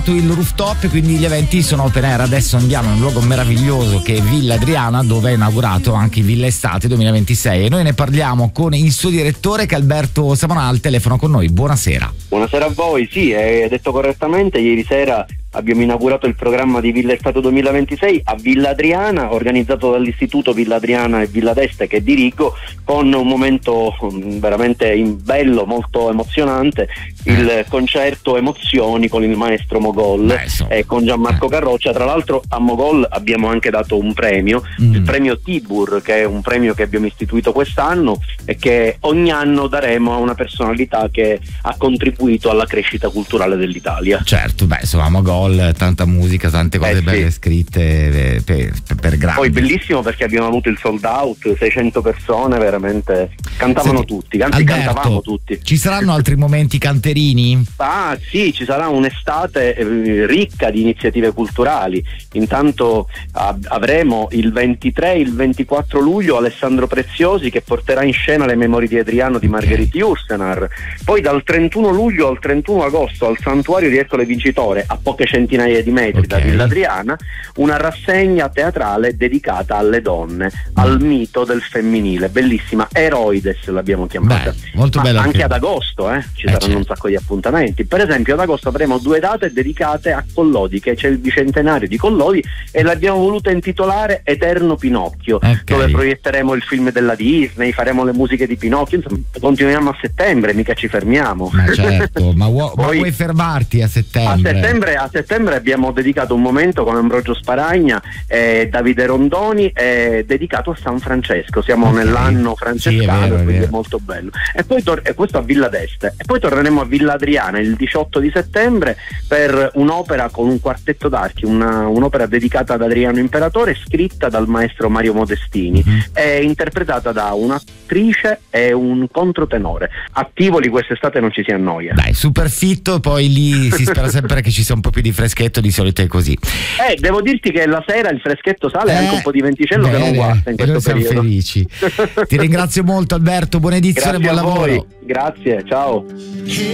il rooftop, quindi gli eventi sono open air. Adesso andiamo in un luogo meraviglioso che è Villa Adriana, dove è inaugurato anche Villa Estate 2026 e noi ne parliamo con il suo direttore, che è Alberto Savona, al telefono con noi. Buonasera. Buonasera a voi. Sì, hai detto correttamente, ieri sera abbiamo inaugurato il programma di Villa Estate 2026 a Villa Adriana, organizzato dall'Istituto Villa Adriana e Villa d'Este, che dirigo, con un momento veramente bello, molto emozionante, il concerto Emozioni con il maestro Mogol e con Gianmarco Carroccia. Tra l'altro a Mogol abbiamo anche dato un premio, il premio Tibur, che è un premio che abbiamo istituito quest'anno e che ogni anno daremo a una personalità che ha contribuito alla crescita culturale dell'Italia. Certo, insomma, Mogol, tanta musica, tante cose belle scritte per grandi. Poi bellissimo perché abbiamo avuto il sold out, 600 persone, veramente cantavano tutti, anzi Alberto, cantavamo tutti. Ci saranno altri momenti canterini? Ah sì, ci sarà un'estate ricca di iniziative culturali. Intanto avremo il 23 e il 24 luglio Alessandro Preziosi, che porterà in scena Le memorie di Adriano di Margheriti Yourcenar. Poi dal 31 luglio al 31 agosto al Santuario di Ercole Vincitore, a poche centinaia di metri da Villa Adriana, una rassegna teatrale dedicata alle donne, al mito del femminile, bellissima, Eroides l'abbiamo chiamata. Molto bella anche ad agosto ci saranno un sacco di appuntamenti. Per esempio ad agosto avremo 2 date dedicate a Collodi, che c'è il bicentenario di Collodi e l'abbiamo voluta intitolare Eterno Pinocchio, dove proietteremo il film della Disney, faremo le musiche di Pinocchio, insomma continuiamo a settembre, mica ci fermiamo. Certo, ma vuoi fermarti a settembre? A settembre abbiamo dedicato un momento con Ambrogio Sparagna e Davide Rondoni, dedicato a San Francesco. Siamo nell'anno francescano, quindi è molto bello. E poi questo a Villa d'Este. E poi torneremo a Villa Adriana il 18 di settembre per un'opera con un quartetto d'archi, un'opera dedicata ad Adriano Imperatore, scritta dal maestro Mario Modestini e interpretata da un'attrice e un controtenore. A Tivoli quest'estate non ci si annoia. Dai, super fitto, poi lì si spera sempre che ci sia un po' più di freschetto, di solito è così. Devo dirti che la sera il freschetto sale, anche un po' di venticello che non guasta in questo periodo. Siamo felici. Ti ringrazio molto Alberto, buona edizione, buon lavoro. Grazie, ciao.